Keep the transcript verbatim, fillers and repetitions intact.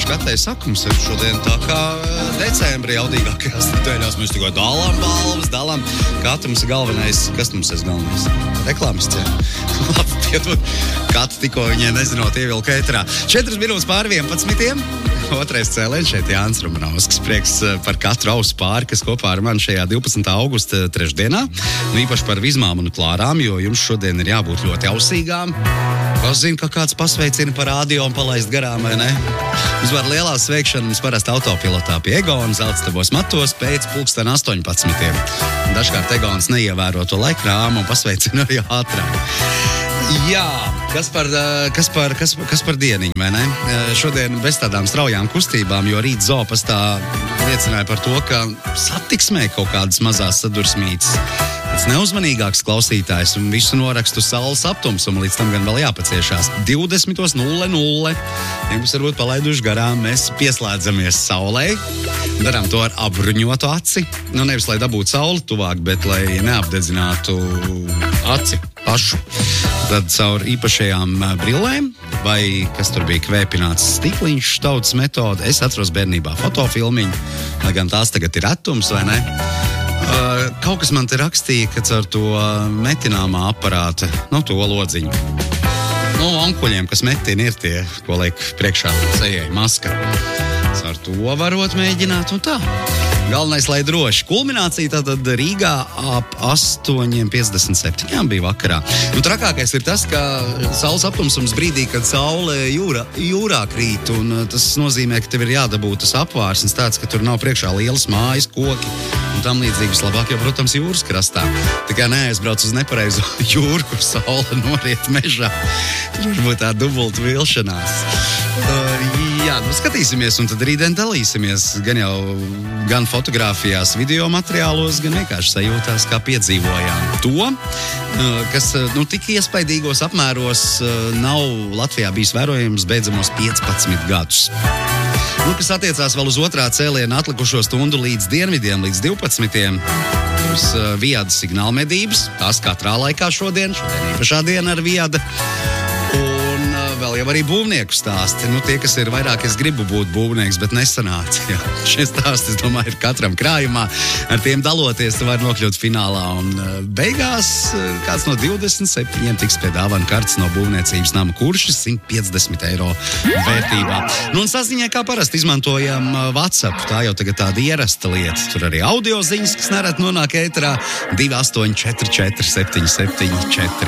skatēju, saku, mums ir šodien tā kā decembrī jaudīgākajās nedēļās. Mēs tikai dalām balvas, dalām. Katra mums ir galvenais, kas mums ir galvenais? Reklāmists, jā. Labi, piedod. Katra tikko viņai nezinot ievilka ēterā. četras minūtes pār vienpadsmitiem. Otrais cēliens šeit Jānis Romanovskis. Prieks par katru ausu pāri, kas kopā ar mani šajā divpadsmitā augusta trešdienā. Nu, īpaši par Vizmām un Klārām, jo jums šodien ir jābūt ļoti ausīgām. Es zinu, ka kāds pasveicina par rādio un palaist garām, vai ne? Uzvar lielā sveikšana mums parasti autopilotā pie Egona zeltstabos matos pēc pulksten astoņpadsmitiem. Dažkārt Egons neievēro to laika rāmu un pasveicina arī ātrāk. Jā, kas par, kas par, kas, kas par dieniņu, vai ne? Šodien bez tādām straujām kustībām, jo rīt Zoopastā liecināja par to, ka satiksmē kaut kādas mazās sadursmītas. Tas neuzmanīgāks klausītājs un visu norakstu saules aptumsumu, līdz tam gan vēl jāpaciešās. divdesmit nulle nulle. Ja mums varbūt palaiduši garām, mēs pieslēdzamies saulē. Darām to ar apbruņotu aci. Nu, nevis, lai dabūtu sauli tuvāk, bet lai neapdedzinātu aci pašu. Tad caur īpašajām brillēm, vai kas tur bija kvēpināts stikliņš tautas metode. Es atceros bērnībā fotofilmiņu, lai gan tās tagad ir retums, vai ne? Uh, kaut kas man te rakstīja, ka caur to metināmā aparāta, nu, to lodziņu. Nu, onkuļiem, kas metina, ir tie, ko liek priekšā sejai maska. Caur to varot mēģināt un tā. Galvenais, lai droši. Kulminācija tātad Rīgā ap astoņi piecdesmit septiņi bija vakarā. Nu, trakākais ir tas, ka saules aptumsums brīdī, kad saule jūrā, jūrā krīt, un tas nozīmē, ka tev ir jādabū tas apvārsnes tāds, ka tur nav priekšā lielas mājas, koki un tam līdzīgi. Vislabāk jau, protams, jūras krastā. Tikai neaizbrauc uz nepareizo jūru, kur saule noriet mežā. Tur varbūt tā dubulta vilšanās. Uh, jā, nu skatīsimies, un tad rītdien dalīsimies gan jau gan fotogrāfijās, video materiālos, gan vienkārši sajūtās, kā piedzīvojām to, kas nu, tik iespaidīgos apmēros nav Latvijā bijis vērojams beidzamos piecpadsmit gadus. Nu, kas attiecās vēl uz otrā cēliena atlikušo stundu līdz dienvidiem, līdz divpadsmitiem, būs viada signāla medības, tās katrā laikā šodien, šodien īpašā diena ar viada. Vēl jau arī būvnieku stāsti. Nu, tie, kas ir vairāk, es gribu būt būvnieks, bet nesanāca. Jā. Šie stāsti, es domāju, ir katram krājumā. Ar tiem daloties, tu vari nokļūt finālā. Un beigās kāds no divdesmit septiņiem tiks pie dāvana kartes no būvniecības nama Kuršis simt piecdesmit eiro vērtībā. Nu, un saziņai kā parasti izmantojam WhatsApp. Tā jau tagad tāda ierasta lieta. Tur arī audio ziņas, kas nereti nonāk ēterā divi astoņi četri četri septiņi septiņi četri